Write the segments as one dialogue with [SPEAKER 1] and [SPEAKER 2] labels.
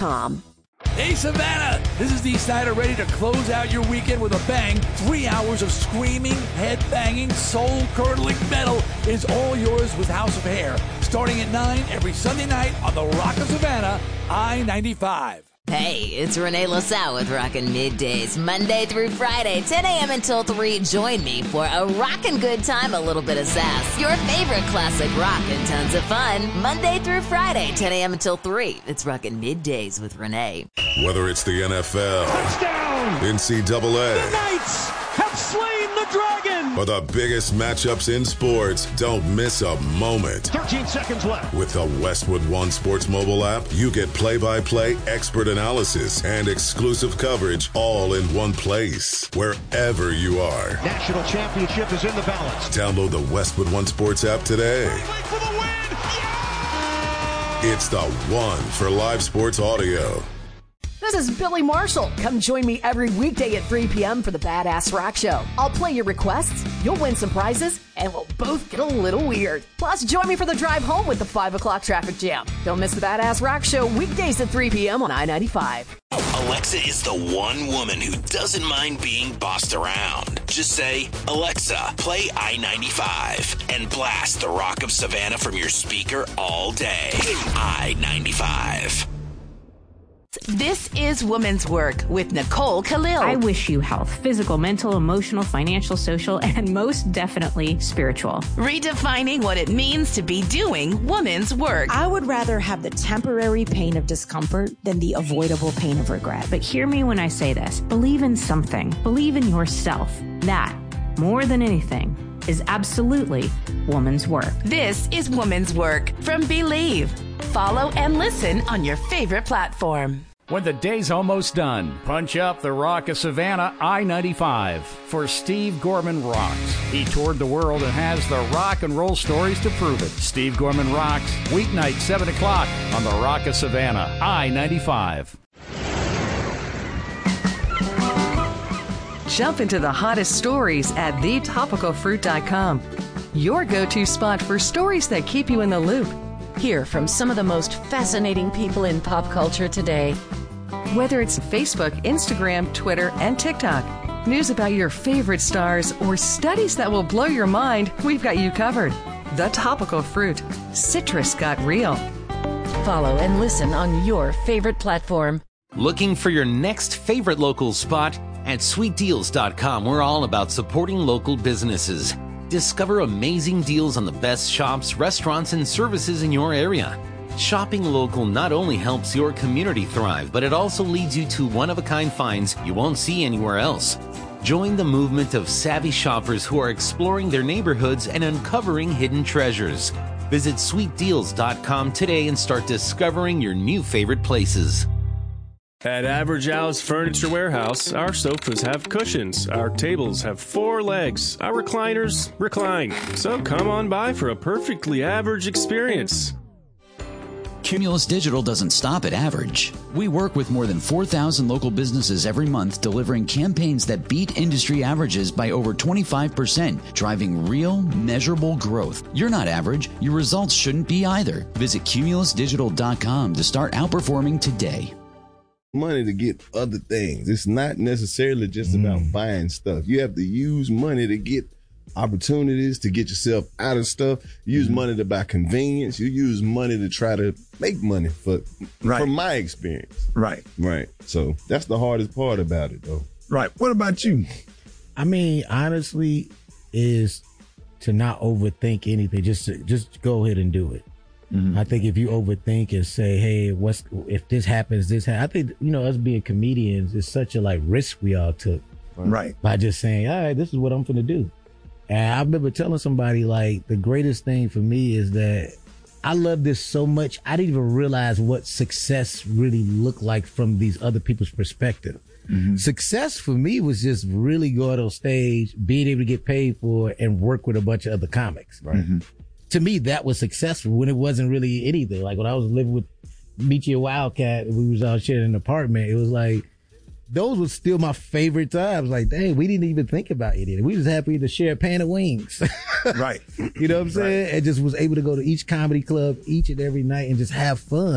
[SPEAKER 1] Hey, Savannah! This is Dee Snider, ready to close out your weekend with a bang. 3 hours of screaming, head-banging, soul-curdling metal is all yours with House of Hair. Starting at 9 every Sunday night on the Rock of Savannah, I-95.
[SPEAKER 2] Hey, it's Renee LaSalle with Rockin' Middays, Monday through Friday, 10 a.m. until 3. Join me for a rockin' good time, a little bit of sass, your favorite classic rock, and tons of fun. Monday through Friday, 10 a.m. until 3. It's Rockin' Middays with Renee.
[SPEAKER 3] Whether it's the NFL,
[SPEAKER 4] touchdown,
[SPEAKER 3] NCAA,
[SPEAKER 4] the Knights have slain the Dragon,
[SPEAKER 3] or the biggest matchups in sports, don't miss a moment.
[SPEAKER 4] 13 seconds left.
[SPEAKER 3] With the Westwood One Sports mobile app, you get play-by-play, expert analysis, and exclusive coverage all in one place, wherever you are.
[SPEAKER 4] National championship is in the balance.
[SPEAKER 3] Download the Westwood One Sports app today.
[SPEAKER 4] For the win! Yeah!
[SPEAKER 3] It's the one for live sports audio.
[SPEAKER 5] This is Billy Marshall. Come join me every weekday at 3 p.m. for the Badass Rock Show. I'll play your requests, you'll win some prizes, and we'll both get a little weird. Plus, join me for the drive home with the 5 o'clock traffic jam. Don't miss the Badass Rock Show weekdays at 3 p.m. on I-95.
[SPEAKER 6] Alexa is the one woman who doesn't mind being bossed around. Just say, Alexa, play I-95, and blast the Rock of Savannah from your speaker all day. I-95.
[SPEAKER 7] This is Woman's Work with Nicole Khalil.
[SPEAKER 8] I wish you health, physical, mental, emotional, financial, social, and most definitely spiritual.
[SPEAKER 7] Redefining what it means to be doing woman's work.
[SPEAKER 9] I would rather have the temporary pain of discomfort than the avoidable pain of regret.
[SPEAKER 8] But hear me when I say this. Believe in something. Believe in yourself. That, more than anything, is absolutely woman's work.
[SPEAKER 7] This is Woman's Work from Believe. Follow and listen on your favorite platform.
[SPEAKER 10] When the day's almost done, punch up the Rock of Savannah I-95 for Steve Gorman Rocks. He toured the world and has the rock and roll stories to prove it. Steve Gorman Rocks, weeknight 7 o'clock on the Rock of Savannah I-95.
[SPEAKER 11] Jump into the hottest stories at thetopicalfruit.com. Your go-to spot for stories that keep you in the loop.
[SPEAKER 12] Hear from some of the most fascinating people in pop culture today.
[SPEAKER 11] Whether it's Facebook, Instagram, Twitter, and TikTok, news about your favorite stars, or studies that will blow your mind, we've got you covered. The Topical Fruit. Citrus got real.
[SPEAKER 12] Follow and listen on your favorite platform.
[SPEAKER 13] Looking for your next favorite local spot? At sweetdeals.com, we're all about supporting local businesses. Discover amazing deals on the best shops, restaurants, and services in your area. Shopping local not only helps your community thrive, but it also leads you to one-of-a-kind finds you won't see anywhere else. Join the movement of savvy shoppers who are exploring their neighborhoods and uncovering hidden treasures. Visit sweetdeals.com today and start discovering your new favorite places.
[SPEAKER 14] At Average Al's Furniture Warehouse, our sofas have cushions, our tables have 4 legs, our recliners recline. So come on by for a perfectly average experience.
[SPEAKER 15] Cumulus Digital doesn't stop at average. We work with more than 4,000 local businesses every month, delivering campaigns that beat industry averages by over 25%, driving real, measurable growth. You're not average. Your results shouldn't be either. Visit cumulusdigital.com to start outperforming today.
[SPEAKER 16] Money to get other things. It's not necessarily just about buying stuff. You have to use money to get opportunities, to get yourself out of stuff. You use money to buy convenience. You use money to try to make money from my experience.
[SPEAKER 17] Right.
[SPEAKER 16] So that's the hardest part about it, though.
[SPEAKER 17] Right. What about you?
[SPEAKER 18] I mean, honestly, is to not overthink anything. Just go ahead and do it. Mm-hmm. I think if you overthink and say, hey, if this happens, this happens. I think, us being comedians is such a risk we all took.
[SPEAKER 17] Right.
[SPEAKER 18] By just saying, all right, this is what I'm going to do. And I remember telling somebody, the greatest thing for me is that I love this so much. I didn't even realize what success really looked like from these other people's perspective. Mm-hmm. Success for me was just really going on stage, being able to get paid for it, and work with a bunch of other comics.
[SPEAKER 16] Right. Mm-hmm.
[SPEAKER 18] To me, that was successful when it wasn't really anything. Like when I was living with Michi and Wildcat, and we was out sharing an apartment, it was those were still my favorite times. Dang, we didn't even think about it. We was happy to share a pan of wings.
[SPEAKER 17] Right.
[SPEAKER 18] You know what I'm saying? Right. And just was able to go to each comedy club each and every night and just have fun.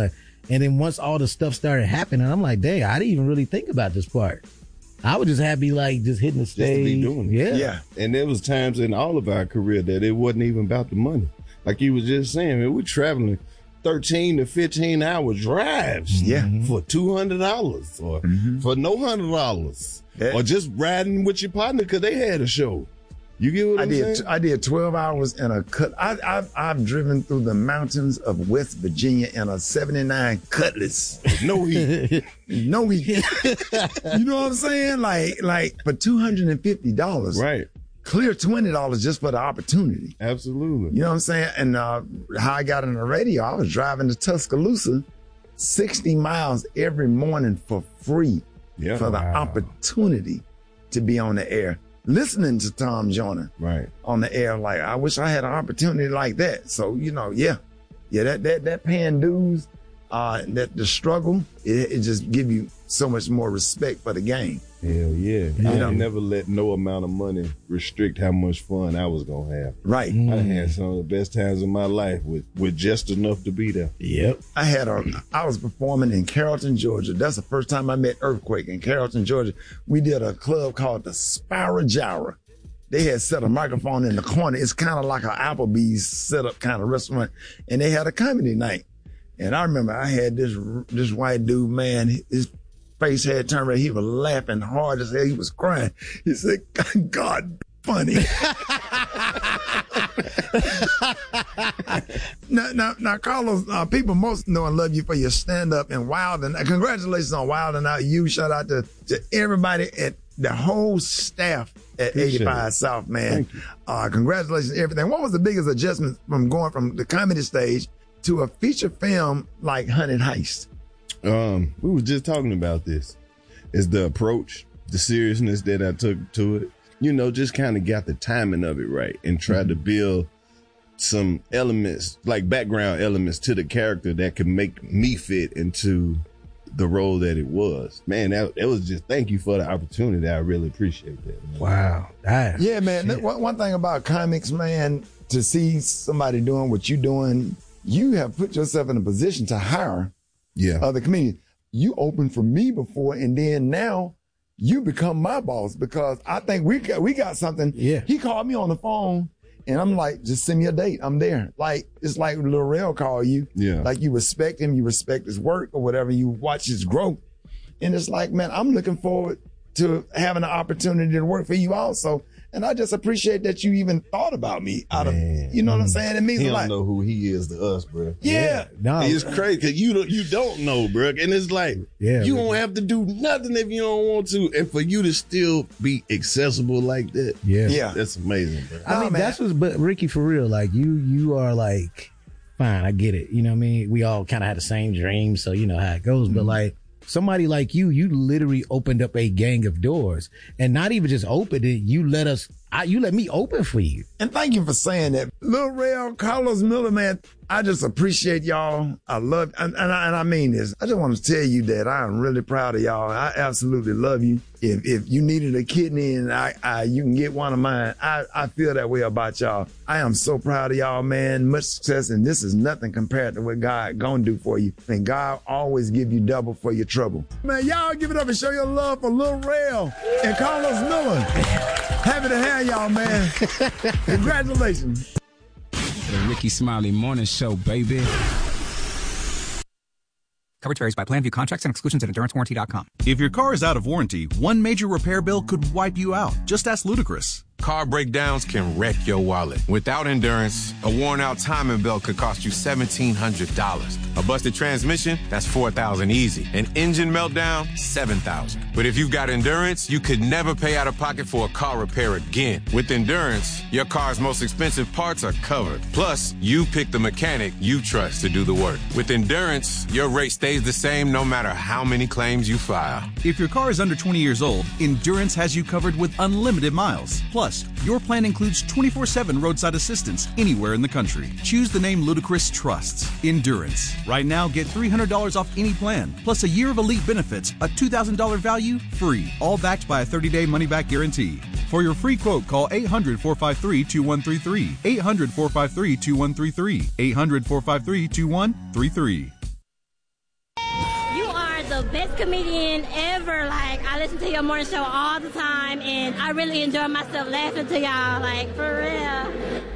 [SPEAKER 18] And then once all the stuff started happening, I'm like, dang, I didn't even really think about this part. I was just happy, like, just hitting the stage.
[SPEAKER 16] Just to be doing it.
[SPEAKER 18] Yeah.
[SPEAKER 16] And there was times in all of our career that it wasn't even about the money. Like you was just saying, man, we're traveling 13 to 15 hour drives for $200 or for no $100 or just riding with your partner because they had a show. You get what I'm saying?
[SPEAKER 17] I did 12 hours in a cut. I've driven through the mountains of West Virginia in a 79 Cutlass.
[SPEAKER 16] No heat.
[SPEAKER 17] No heat. You know what I'm saying? Like for $250.
[SPEAKER 16] Right.
[SPEAKER 17] Clear $20 just for the opportunity.
[SPEAKER 16] Absolutely.
[SPEAKER 17] You know what I'm saying? And how I got on the radio, I was driving to Tuscaloosa 60 miles every morning for free for the opportunity to be on the air. Listening to Tom Joyner on the air, like, I wish I had an opportunity like that. So, you know, that paying dues, that the struggle, it just give you so much more respect for the game.
[SPEAKER 16] Hell yeah. I never let no amount of money restrict how much fun I was going to have.
[SPEAKER 17] Right.
[SPEAKER 16] I had some of the best times of my life with just enough to be there.
[SPEAKER 18] Yep.
[SPEAKER 17] I was performing in Carrollton, Georgia. That's the first time I met Earthquake in Carrollton, Georgia. We did a club called the Spira Gyra. They had set a microphone in the corner. It's kind of like an Applebee's setup kind of restaurant. And they had a comedy night. And I remember I had this white dude, man, his face had turned red. He was laughing hard as hell. He was crying. He said, God, funny. Now, Carlos, people most know and love you for your stand-up and Wild and congratulations on Wild and Out. You shout out to everybody at the whole staff at 85 South, man. Congratulations on everything. What was the biggest adjustment from going from the comedy stage to a feature film like Hunted Heist?
[SPEAKER 16] We were just talking about this. It's the approach, the seriousness that I took to it. You know, just kind of got the timing of it right and tried to build some elements, like background elements to the character that could make me fit into the role that it was. Man, it was just, thank you for the opportunity. I really appreciate that. Man.
[SPEAKER 18] Wow.
[SPEAKER 17] Yeah, man. One thing about comics, man, to see somebody doing what you're doing, you have put yourself in a position to hire other comedians. You opened for me before, and then now you become my boss because I think we got something. Yeah. He called me on the phone, and I'm like, just send me a date. I'm there. Like, it's like Lil Rel call you. Yeah. Like, you respect him, you respect his work or whatever. You watch his growth. And it's like, man, I'm looking forward to having an opportunity to work for you also. And I just appreciate that you even thought about me you know what I'm saying? It means a lot.
[SPEAKER 16] He don't know who he is to us, bro.
[SPEAKER 17] Yeah.
[SPEAKER 18] No,
[SPEAKER 16] it's crazy because you don't know, bro. And it's like, you don't have to do nothing if you don't want to. And for you to still be accessible like that.
[SPEAKER 18] Yeah.
[SPEAKER 16] That's amazing, bro.
[SPEAKER 18] I mean, that's what's, but Ricky, for real, like you are like, fine, I get it. You know what I mean? We all kind of had the same dream. So you know how it goes, but like, somebody like you literally opened up a gang of doors, and not even just opened it. You let me open for you.
[SPEAKER 17] And thank you for saying that. Lil Rel, Carlos Miller, man, I just appreciate y'all. I love, and I mean this. I just want to tell you that I am really proud of y'all. I absolutely love you. If you needed a kidney and you can get one of mine, I feel that way about y'all. I am so proud of y'all, man. Much success, and this is nothing compared to what God gonna do for you. And God always give you double for your trouble. Man, y'all give it up and show your love for Lil Rel and Carlos Miller. Happy to have y'all, man. Congratulations.
[SPEAKER 19] The Ricky Smiley Morning Show, baby.
[SPEAKER 20] Coverage varies by plan. View contracts and exclusions at EnduranceWarranty.com.
[SPEAKER 21] If your car is out of warranty, one major repair bill could wipe you out. Just ask Ludacris.
[SPEAKER 22] Car breakdowns can wreck your wallet. Without Endurance, a worn-out timing belt could cost you $1,700. A busted transmission, that's $4,000 easy. An engine meltdown, $7,000. But if you've got Endurance, you could never pay out of pocket for a car repair again. With Endurance, your car's most expensive parts are covered. Plus, you pick the mechanic you trust to do the work. With Endurance, your rate stays the same no matter how many claims you file.
[SPEAKER 21] If your car is under 20 years old, Endurance has you covered with unlimited miles. Plus, your plan includes 24/7 roadside assistance anywhere in the country. Choose the name Ludacris trusts, Endurance. Right now, get $300 off any plan, plus a year of elite benefits, a $2,000 value, free, all backed by a 30-day money-back guarantee. For your free quote, call 800-453-2133, 800-453-2133, 800-453-2133.
[SPEAKER 1] best comedian ever. Like, I listen to your morning show all the time, and I really enjoy myself laughing to y'all, like, for real.